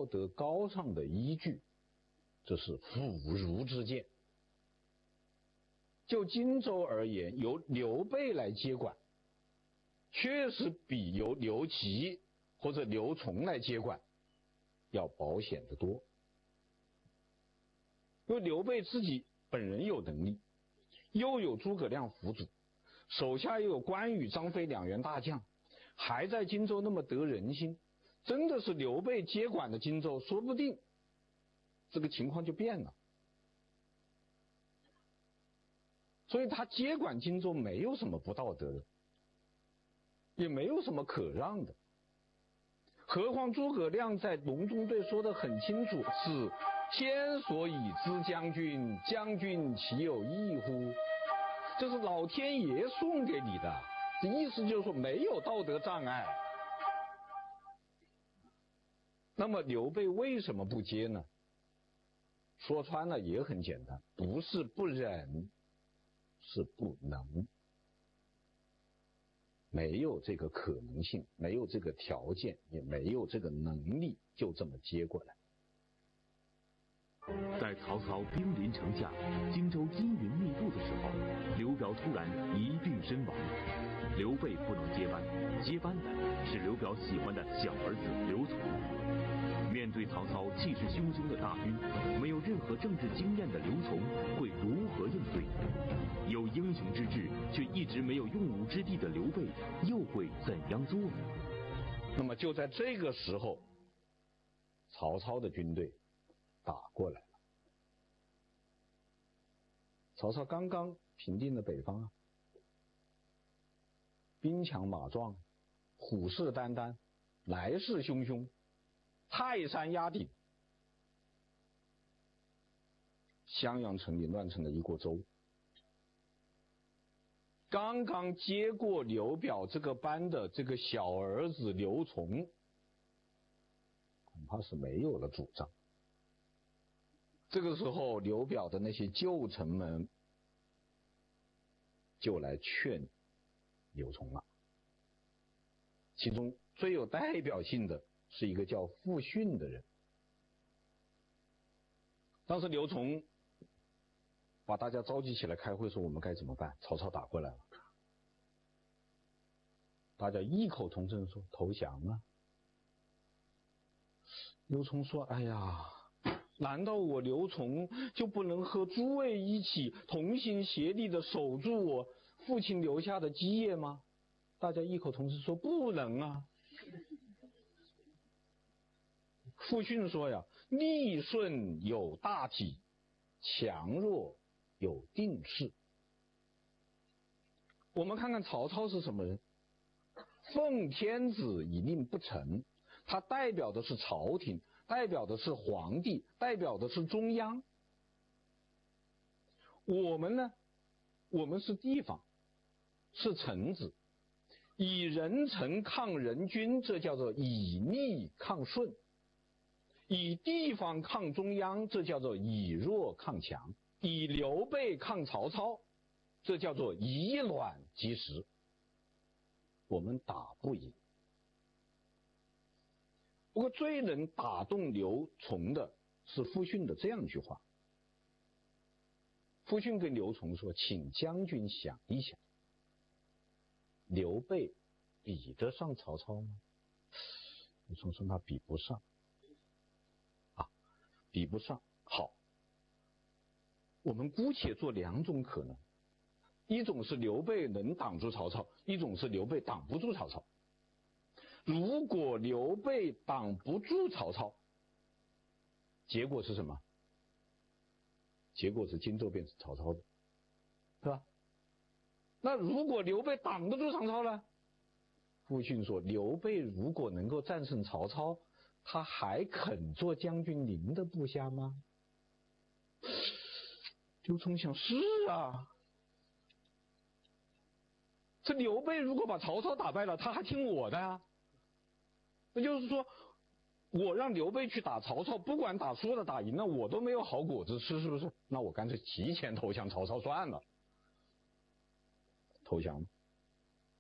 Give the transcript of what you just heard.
道德高尚的依据，这是妇孺之见。就荆州而言，由刘备来接管，确实比由刘琦或者刘琮来接管要保险得多。因为刘备自己本人有能力，又有诸葛亮辅佐，手下又有关羽、张飞两员大将，还在荆州那么得人心，真的是刘备接管的荆州，说不定这个情况就变了。所以他接管荆州没有什么不道德的，也没有什么可让的。何况诸葛亮在隆中对说得很清楚，是天所以知将军，将军岂有异乎？这是老天爷送给你的，这意思就是说没有道德障碍。那么刘备为什么不接呢？说穿了也很简单，不是不忍，是不能。没有这个可能性，没有这个条件，也没有这个能力，就这么接过来。 在曹操兵临城下，荆州阴云密布的时候，刘表突然一病身亡。刘备不能接班，接班的是刘表喜欢的小儿子刘琮。面对曹操气势汹汹的大军，没有任何政治经验的刘琮会如何应对？有英雄之志却一直没有用武之地的刘备又会怎样做呢？ 那么就在这个时候，曹操的军队打过来了。曹操刚刚平定了北方啊，兵强马壮，虎视眈眈，来势汹汹，泰山压顶，襄阳城里乱成了一锅粥。刚刚接过刘表这个班的这个小儿子刘琮，恐怕是没有了主张。这个时候，刘表的那些旧臣们就来劝刘琮了。其中最有代表性的是一个叫傅训的人。当时刘琮把大家召集起来开会，说我们该怎么办？曹操打过来了，大家异口同声说投降啊。刘琮说：哎呀，难道我刘琮就不能和诸位一起同心协力的守住我父亲留下的基业吗？大家异口同声说不能啊。傅训说呀，逆顺有大体，强弱有定势。我们看看曹操是什么人？奉天子以令不臣，他代表的是朝廷，代表的是皇帝，代表的是中央。我们呢？我们是地方，是臣子，以人臣抗人君，这叫做以逆抗顺；以地方抗中央，这叫做以弱抗强；以刘备抗曹操，这叫做以卵击石。我们打不赢。不过最能打动刘琮的是傅训的这样一句话。傅训跟刘琮说，请将军想一想，刘备比得上曹操吗？刘琮说那比不上啊，比不上。好，我们姑且做两种可能，一种是刘备能挡住曹操，一种是刘备挡不住曹操。如果刘备挡不住曹操，结果是什么？结果是荆州变成曹操的，是吧？那如果刘备挡得住曹操呢？傅训说，刘备如果能够战胜曹操，他还肯做将军您的部下吗？刘琮想，是啊，这刘备如果把曹操打败了，他还听我的啊。那就是说，我让刘备去打曹操，不管打输了打赢了，我都没有好果子吃，是不是？那我干脆提前投降曹操算了。投降了。